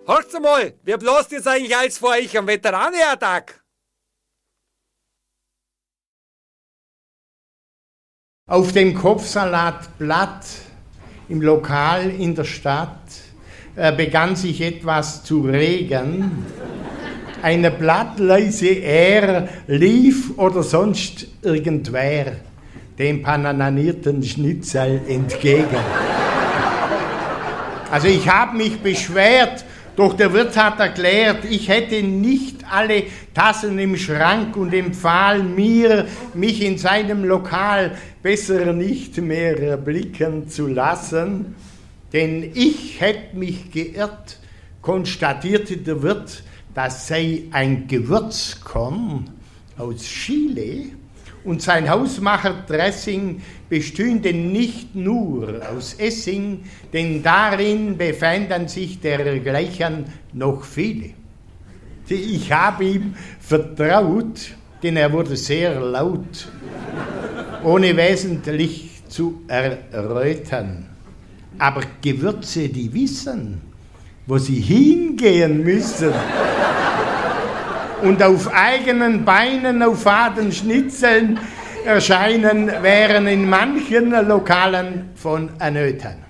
Hört's mal, wer bläst jetzt eigentlich alles vor euch am Veteranenertag? Auf dem Kopfsalatblatt im Lokal in der Stadt begann sich etwas zu regen. Eine blattleise Er lief oder sonst irgendwer dem pananierten Schnitzel entgegen. Also ich habe mich beschwert, doch der Wirt hat erklärt, ich hätte nicht alle Tassen im Schrank und empfahl mir, mich in seinem Lokal besser nicht mehr blicken zu lassen, denn ich hätte mich geirrt, konstatierte der Wirt, das sei ein Gewürzkorn aus Chile und sein Hausmacherdressing bestünde nicht nur aus Essing, denn darin befänden sich dergleichen noch viele. Ich habe ihm vertraut, denn er wurde sehr laut, ohne wesentlich zu erröten. Aber Gewürze, die wissen, wo sie hingehen müssen und auf eigenen Beinen auf faden Schnitzeln erscheinen, wären in manchen Lokalen von Annöten.